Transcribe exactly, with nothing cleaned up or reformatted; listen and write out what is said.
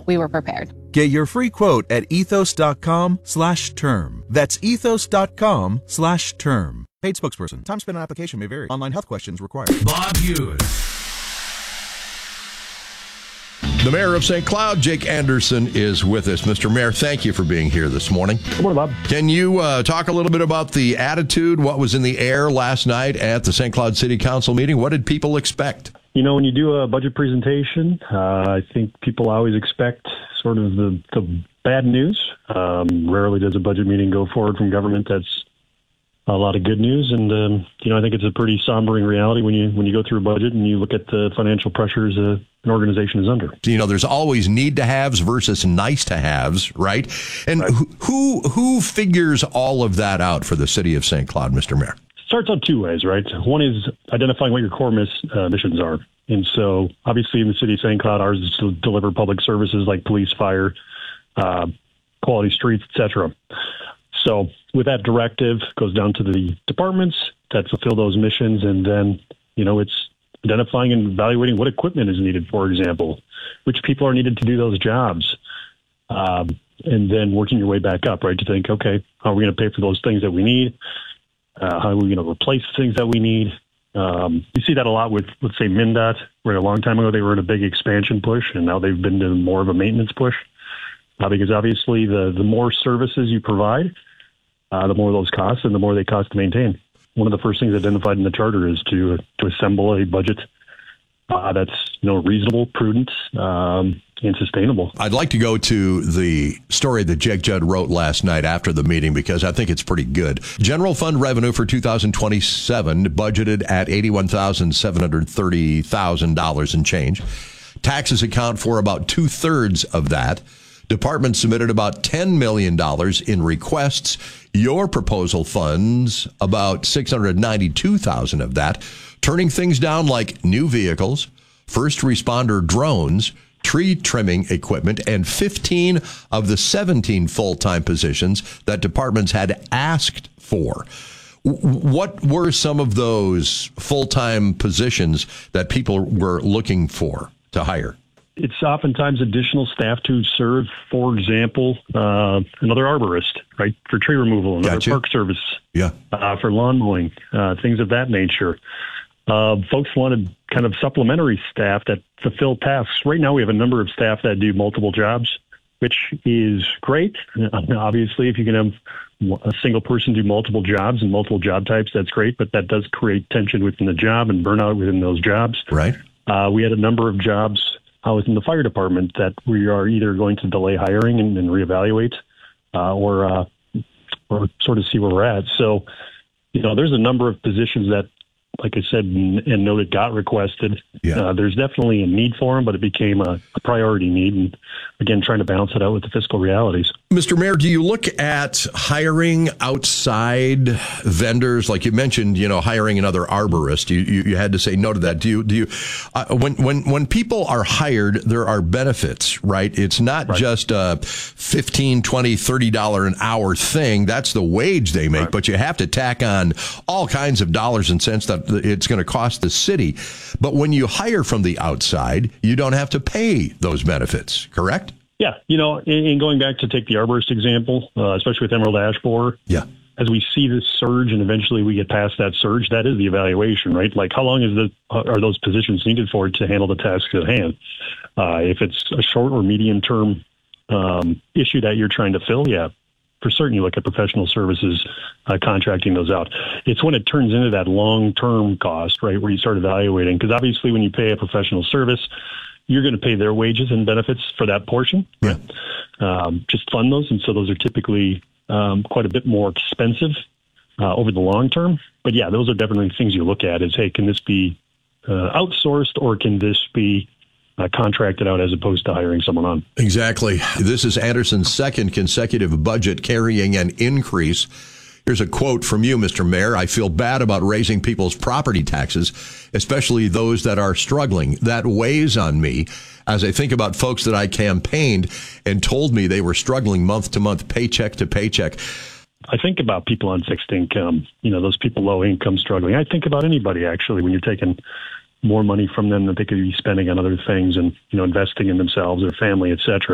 we were prepared. Get your free quote at ethos.com slash term. That's ethos.com slash term. Paid spokesperson. Time spent on application may vary. Online health questions required. Bob Hughes. The mayor of Saint Cloud, Jake Anderson, is with us. Mister Mayor, thank you for being here this morning. Good morning, Bob. Can you uh, talk a little bit about the attitude, what was in the air last night at the Saint Cloud City Council meeting? What did people expect? You know, when you do a budget presentation, uh, I think people always expect sort of the, the bad news. Um, rarely does a budget meeting go forward from government that's a lot of good news. And, um, you know, I think it's a pretty sombering reality when you when you go through a budget and you look at the financial pressures uh, an organization is under. You know, there's always need to haves versus nice to haves, right? And right. who who figures all of that out for the city of Saint Cloud, Mister Mayor? Starts out two ways, right? One is identifying what your core miss, uh, missions are. And so obviously in the city of Saint Cloud, ours is to deliver public services like police, fire, uh, quality streets, et cetera. So with that directive, it goes down to the departments that fulfill those missions. And then, you know, it's identifying and evaluating what equipment is needed, for example, which people are needed to do those jobs. Um, and then working your way back up, right, to think, okay, how are we going to pay for those things that we need? Uh, how are we going to replace things that we need? Um, you see that a lot with, let's say, MnDOT, where a long time ago they were in a big expansion push, and now they've been in more of a maintenance push. Uh, because obviously the, the more services you provide, uh, the more those cost and the more they cost to maintain. One of the first things identified in the charter is to to assemble a budget uh, that's you know reasonable, prudent, um, and sustainable. I'd like to go to the story that Jake Judd wrote last night after the meeting because I think it's pretty good. General fund revenue for two thousand twenty-seven budgeted at eighty-one thousand seven hundred thirty thousand dollars and change. Taxes account for about two thirds of that. Department submitted about ten million dollars in requests. Your proposal funds about six hundred ninety-two thousand dollars of that, turning things down like new vehicles, first responder drones, tree trimming equipment, and fifteen of the seventeen full-time positions that departments had asked for. What were some of those full-time positions that people were looking for to hire? It's oftentimes additional staff to serve, for example, uh, another arborist, right, for tree removal, another gotcha. park service, yeah, uh, for lawn mowing, uh, things of that nature. Uh, folks wanted kind of supplementary staff that fulfill tasks. Right now we have a number of staff that do multiple jobs, which is great. Obviously, if you can have a single person do multiple jobs and multiple job types, that's great, but that does create tension within the job and burnout within those jobs. Right. Uh, we had a number of jobs uh, within the fire department that we are either going to delay hiring and, and reevaluate uh, or, uh, or sort of see where we're at. So, you know, there's a number of positions that, like I said and noted, got requested. Yeah. Uh, there's definitely a need for them, but it became a, a priority need. And again, trying to balance it out with the fiscal realities. Mister Mayor, do you look at hiring outside vendors? Like you mentioned, you know, hiring another arborist. You, you, you had to say no to that. Do you, do you, uh, when, when, when people are hired, there are benefits, right? It's not right. just a fifteen, twenty, thirty dollars an hour thing. That's the wage they make, right. But you have to tack on all kinds of dollars and cents that it's going to cost the city. But when you hire from the outside, you don't have to pay those benefits, correct? Yeah. You know, and going back to take the arborist example, uh, especially with emerald ash borer. Yeah. As we see this surge and eventually we get past that surge, that is the evaluation, right? Like how long is the, are those positions needed for to handle the tasks at hand? Uh, if it's a short or medium term um, issue that you're trying to fill, yeah, for certain you look at professional services, uh, contracting those out. It's when it turns into that long-term cost, right, where you start evaluating. Because obviously when you pay a professional service, you're going to pay their wages and benefits for that portion. Yeah. Um, just fund those. And so those are typically um, quite a bit more expensive uh, over the long term. But yeah, those are definitely things you look at is, hey, can this be uh, outsourced or can this be Uh, contracted out as opposed to hiring someone on? Exactly. This is Anderson's second consecutive budget carrying an increase. Here's a quote from you, Mister Mayor. "I feel bad about raising people's property taxes, especially those that are struggling. That weighs on me as I think about folks that I campaigned and told me they were struggling month to month, paycheck to paycheck." I think about people on fixed income, you know, those people low income struggling. I think about anybody, actually, when you're taking more money from them that they could be spending on other things and, you know, investing in themselves, their family, et cetera.